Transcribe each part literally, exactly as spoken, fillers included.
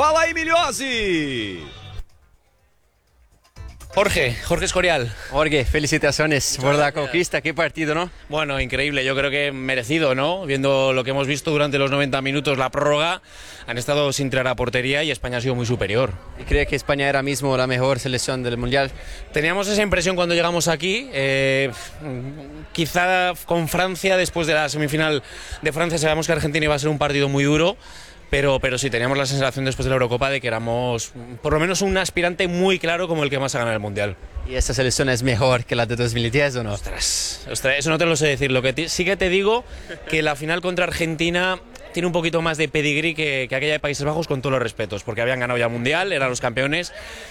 Fala aí, Miliose! Jorge, Jorge Escorial. Jorge, felicitaciones por la conquista, qué partido, ¿no? Bueno, increíble, yo creo que merecido, ¿no? Viendo lo que hemos visto durante los noventa minutos, la prórroga, han estado sin tirar a portería y España ha sido muy superior. ¿Y cree que España era mismo la mejor selección del Mundial? Teníamos esa impresión cuando llegamos aquí, eh, quizá con Francia, después de la semifinal de Francia, sabíamos que Argentina iba a ser un partido muy duro. Pero, pero sí, teníamos la sensación después de la Eurocopa de que éramos por lo menos un aspirante muy claro como el que más ha ganado el Mundial. ¿Y esta selección es mejor que la de dos mil diez o no? Ostras, ostras, eso no te lo sé decir. Lo que te, sí que te digo que la final contra Argentina tiene un poquito más de pedigrí que, que aquella de Países Bajos, con todos los respetos, porque habían ganado ya el Mundial, eran los campeones.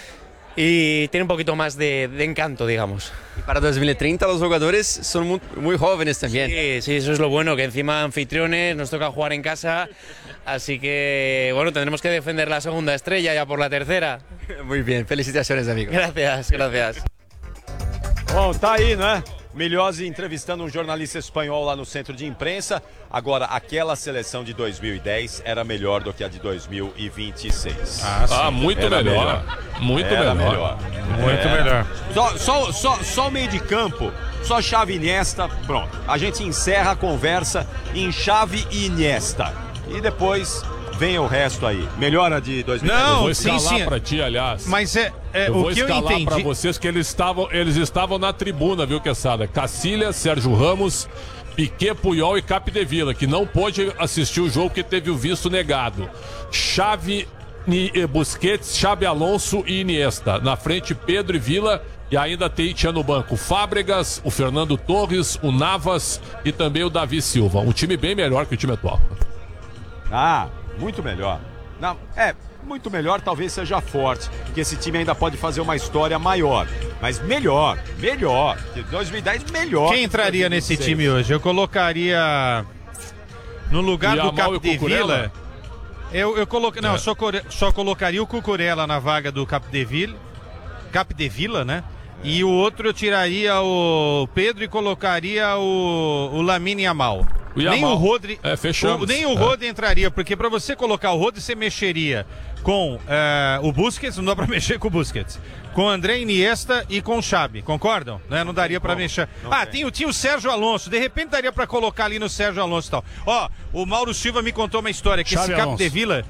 Y tiene un poquito más de, de encanto, digamos. Y para dos mil treinta los jugadores son muy, muy jóvenes también. Sí, sí, eso es lo bueno, que encima anfitriones, nos toca jugar en casa, así que bueno, tendremos que defender la segunda estrella ya por la tercera. Muy bien, felicitaciones, amigo. Gracias, gracias. Bom, tá aí, né? Miliose entrevistando um jornalista espanhol lá no centro de imprensa. Agora, aquela seleção de dois mil e dez era melhor do que a de dois mil e vinte e seis. Ah, ah muito melhor. melhor. Muito era melhor. melhor. Muito é. melhor. Só, só, só, só o meio de campo, só Xavi e Iniesta, pronto. A gente encerra a conversa em Xavi e Iniesta. E depois vem o resto aí. Melhora de dois mil e dez. Não, eu vou escalar sim, sim. pra ti, aliás. Mas é, é eu o vou que eu escalar entendi... pra vocês que eles estavam, eles estavam na tribuna, viu, Quesada? Cacilhas, Sérgio Ramos, Piquet, Puyol e Capdevila, que não pôde assistir o jogo porque teve o visto negado. Xavi, Busquets, Xabi Alonso e Iniesta. Na frente, Pedro e Vila. E ainda tem, tinha no banco, Fábregas, o Fernando Torres, o Navas e também o Davi Silva. Um time bem melhor que o time atual. Ah, muito melhor. Não, é, muito melhor talvez seja forte, porque esse time ainda pode fazer uma história maior. Mas melhor, melhor. dois mil e dez, melhor. Quem entraria nesse time hoje? Eu colocaria no lugar do Capdevila. Eu, eu coloquei, não, é. só, só colocaria o Cucurella na vaga do Capdevila. Capdevila, né? E o outro eu tiraria o Pedro e colocaria o, o Lamine Yamal. O Yamal. Nem o Rodri, é, fechamos. O, nem o Rodri é. entraria, porque para você colocar o Rodri, você mexeria com é, o Busquets, não dá para mexer com o Busquets, com o André Iniesta e com o Xabi, concordam? Né? Não daria para mexer. Não ah, tem, tinha o Sérgio Alonso, de repente daria para colocar ali no Sérgio Alonso e tal. Ó, o Mauro Silva me contou uma história, que Xabi esse Capdevila...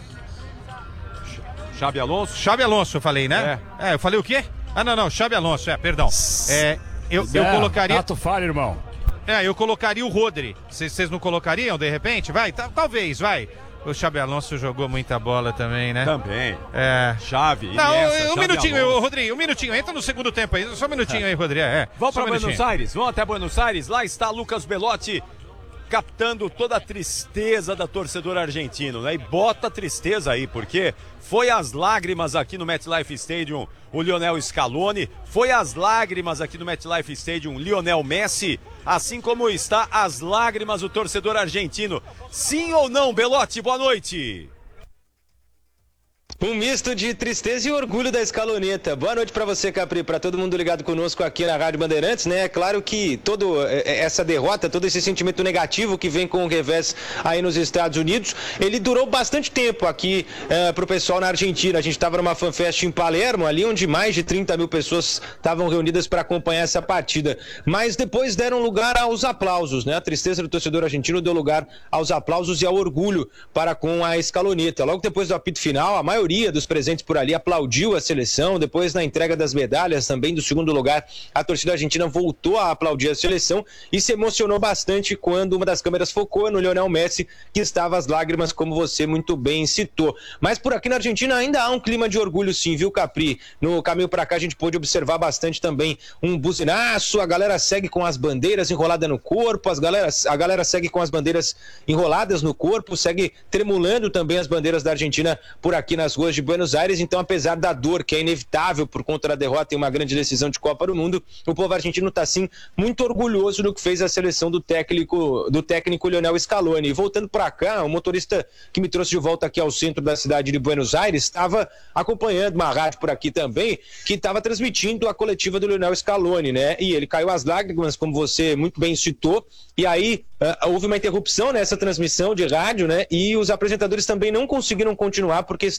Xabi Alonso? Xabi Alonso, eu falei, né? É, é eu falei o quê? Ah, não, não, Xabi Alonso, é, perdão. É, eu, eu é, colocaria... Tato falha, irmão. É, eu colocaria o Rodri. Vocês não colocariam, de repente? Vai, talvez, vai. O Xabi Alonso jogou muita bola também, né? Também. É. Xavi, Não, Iniesta, um Xabi minutinho, Alonso. Rodrigo, um minutinho. Entra no segundo tempo aí, só um minutinho é. aí, Rodrigo. É, vamos para um Buenos Aires, vamos até Buenos Aires. Lá está Lucas Belotti captando toda a tristeza da torcedora argentina, né? E bota a tristeza aí, porque foi às lágrimas aqui no MetLife Stadium o Lionel Scaloni, foi às lágrimas aqui no MetLife Stadium Lionel Messi, assim como está às lágrimas o torcedor argentino. Sim ou não, Belotti? Boa noite. Um misto de tristeza e orgulho da Escaloneta. Boa noite para você, Capri, para todo mundo ligado conosco aqui na Rádio Bandeirantes, né? É claro que toda essa derrota, todo esse sentimento negativo que vem com o revés aí nos Estados Unidos, ele durou bastante tempo aqui é, pro pessoal na Argentina. A gente estava numa fanfest em Palermo, ali onde mais de trinta mil pessoas estavam reunidas para acompanhar essa partida. Mas depois deram lugar aos aplausos, né? A tristeza do torcedor argentino deu lugar aos aplausos e ao orgulho para com a Escaloneta. Logo depois do apito final, a maioria dos presentes por ali aplaudiu a seleção. Depois, na entrega das medalhas também do segundo lugar, a torcida argentina voltou a aplaudir a seleção e se emocionou bastante quando uma das câmeras focou no Lionel Messi, que estava às lágrimas, como você muito bem citou. Mas por aqui na Argentina ainda há um clima de orgulho sim, viu, Capri? No caminho para cá a gente pôde observar bastante também um buzinaço, a galera segue com as bandeiras enroladas no corpo, as galera, a galera segue com as bandeiras enroladas no corpo, segue tremulando também as bandeiras da Argentina por aqui nas ruas de Buenos Aires. Então, apesar da dor que é inevitável por conta da derrota em uma grande decisão de Copa do Mundo, o povo argentino está sim muito orgulhoso do que fez a seleção do técnico, do técnico Lionel Scaloni. E voltando para cá, o motorista que me trouxe de volta aqui ao centro da cidade de Buenos Aires estava acompanhando uma rádio por aqui também, que estava transmitindo a coletiva do Lionel Scaloni, né? E ele caiu às lágrimas, como você muito bem citou, e aí uh, houve uma interrupção nessa transmissão de rádio, né? E os apresentadores também não conseguiram continuar porque